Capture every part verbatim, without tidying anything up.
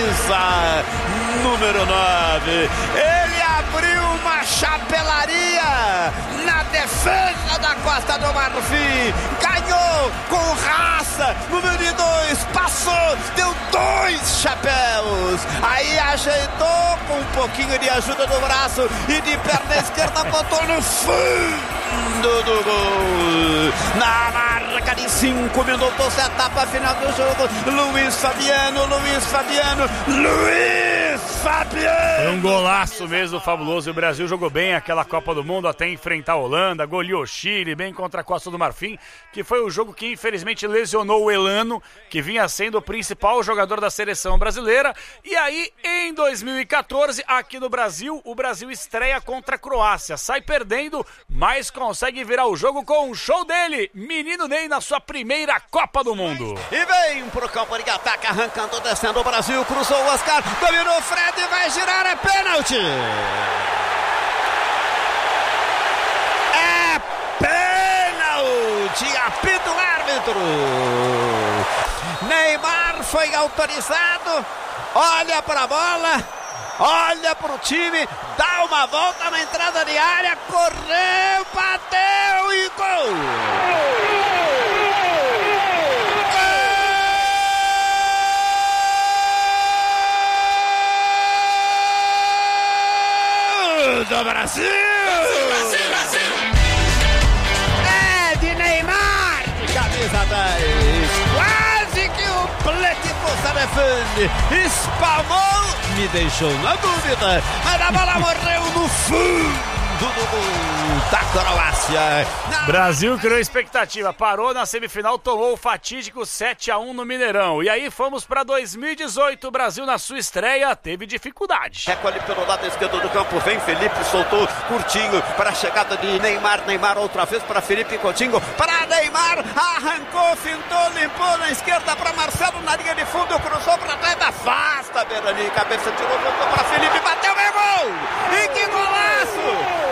camisa número nove. Ele abriu uma chapelaria na defesa da Costa do Marfim, ganhou com raça, número dois, passou, deu dois chapéus, aí ajeitou com um pouquinho de ajuda do braço e de perna esquerda botou no fundo do gol. Na marca de cinco minutos, etapa final do jogo, Luiz Fabiano, Luiz Fabiano, Luiz Fabiano. Foi um golaço mesmo, fabuloso. O Brasil jogou bem aquela Copa do Mundo até enfrentar a Holanda, goleou o Chile, bem contra a Costa do Marfim, que foi o jogo que infelizmente lesionou o Elano, que vinha sendo o principal jogador da seleção brasileira. E aí, em dois mil e quatorze, aqui no Brasil, o Brasil estreia contra a Croácia. Sai perdendo, mas consegue virar o jogo com um show dele, Menino Ney, na sua primeira Copa do Mundo. E vem pro campo de ataque, arrancando, descendo o Brasil, cruzou o Oscar, dominou o Fred, vai girar, é pênalti. É pênalti, apita o árbitro. Neymar foi autorizado, olha pra bola, olha pro time, dá uma volta na entrada de área, correu, bateu e gol! Gol do Brasil! Brasil, Brasil! É de Neymar, de camisa dez. Quase que o Pletiposa defende, espalmou, me deixou na dúvida, mas a bola morreu no fundo do gol da Croácia. Brasil criou expectativa, parou na semifinal, tomou o fatídico sete a um no Mineirão. E aí fomos para dois mil e dezoito, o Brasil na sua estreia teve dificuldade. Recolhe pelo lado esquerdo do campo, vem Felipe, soltou curtinho para a chegada de Neymar, Neymar outra vez para Felipe Coutinho, para Neymar, arrancou, fintou, limpou na esquerda para Marcelo, na linha de fundo, cruzou para trás, afasta, Berani, cabeça tirou, voltou para Felipe, bateu, é gol! E que golaço!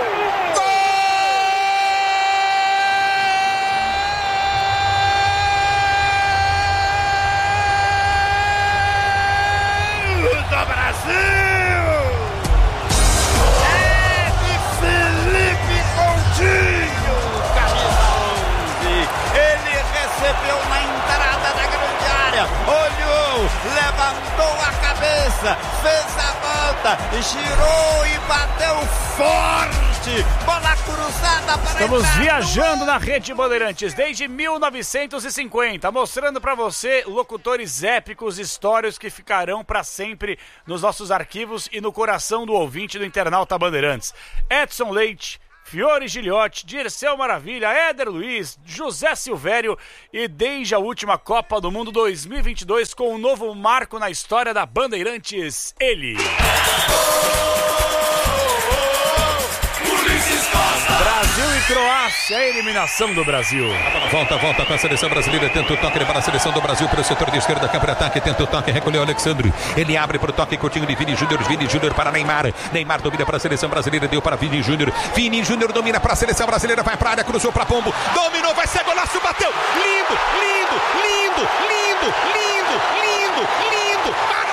Do Brasil! É de Felipe Coutinho, camisa onze. Ele recebeu na entrada da grande área, olhou, levantou a cabeça, fez a volta, girou e bateu forte. Bola cruzada para Estamos viajando na Rede Bandeirantes desde mil novecentos e cinquenta, mostrando para você locutores épicos, histórias que ficarão para sempre nos nossos arquivos e no coração do ouvinte do internauta Bandeirantes. Edson Leite, Fiore Giliotti, Dirceu Maravilha, Éder Luiz, José Silvério e desde a última Copa do Mundo dois mil e vinte e dois com um novo marco na história da Bandeirantes, ele. Brasil e Croácia, a eliminação do Brasil. Volta, volta com a seleção brasileira, tenta o toque para a seleção do Brasil, pelo setor de esquerda, campo de ataque, tenta o toque, recolheu o Alexandre, ele abre para o toque, curtinho de Vini Júnior, Vini Júnior para Neymar, Neymar domina para a seleção brasileira, deu para Vini Júnior, Vini Júnior domina para a seleção brasileira, vai para a área, cruzou para Pombo, dominou, vai ser golaço, bateu, lindo, lindo, lindo, lindo, lindo, lindo, lindo,